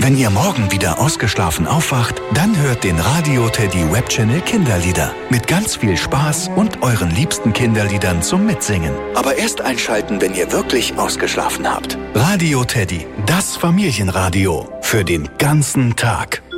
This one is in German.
Wenn ihr morgen wieder ausgeschlafen aufwacht, dann hört den Radio Teddy Webchannel Kinderlieder. Mit ganz viel Spaß und euren liebsten Kinderliedern zum Mitsingen. Aber erst einschalten, wenn ihr wirklich ausgeschlafen habt. Radio Teddy, das Familienradio. Für den ganzen Tag.